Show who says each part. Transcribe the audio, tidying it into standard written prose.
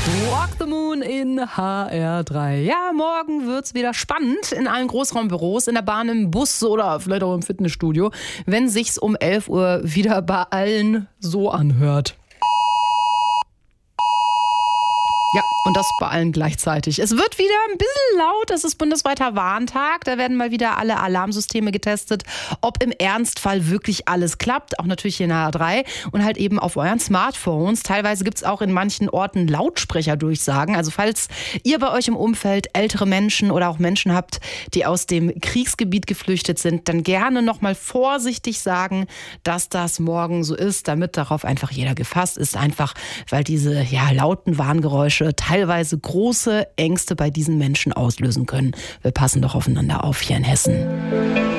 Speaker 1: Rock the Moon in HR3. Ja, morgen wird's wieder spannend in allen Großraumbüros, in der Bahn, im Bus oder vielleicht auch im Fitnessstudio, wenn sich's um 11 Uhr wieder bei allen so anhört. Ja, und das bei allen gleichzeitig. Es wird wieder ein bisschen laut, es ist bundesweiter Warntag. Da werden mal wieder alle Alarmsysteme getestet, ob im Ernstfall wirklich alles klappt. Auch natürlich hier in HR3 und halt eben auf euren Smartphones. Teilweise gibt es auch in manchen Orten Lautsprecherdurchsagen. Also falls ihr bei euch im Umfeld ältere Menschen oder auch Menschen habt, die aus dem Kriegsgebiet geflüchtet sind, dann gerne nochmal vorsichtig sagen, dass das morgen so ist, damit darauf einfach jeder gefasst ist. Einfach, weil diese lauten Warngeräusche teilweise große Ängste bei diesen Menschen auslösen können. Wir passen doch aufeinander auf hier in Hessen.